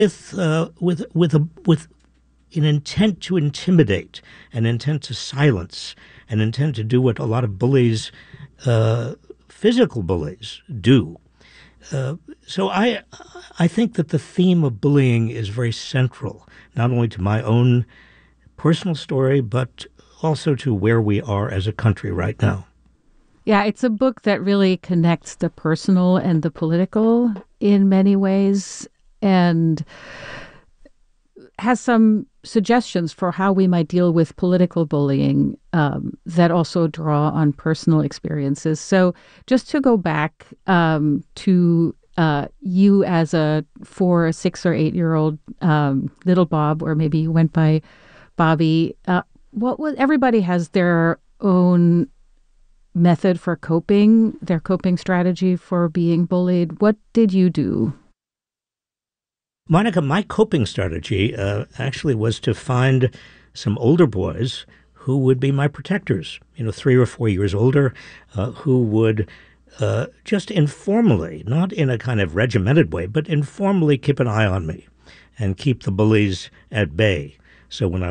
with an intent to intimidate, an intent to silence, an intent to do what a lot of bullies, physical bullies, do. So I think that the theme of bullying is very central, not only to my own personal story, but also to where we are as a country right now. Yeah, it's a book that really connects the personal and the political in many ways and has some suggestions for how we might deal with political bullying that also draw on personal experiences. So just to go back to you as a 4, 6, or 8-year-old little Bob, or maybe you went by Bobby, everybody has their own method for coping, their coping strategy for being bullied. What did you do? Monica, my coping strategy actually was to find some older boys who would be my protectors, 3 or 4 years older, who would just informally, not in a kind of regimented way, but informally keep an eye on me and keep the bullies at bay. So when I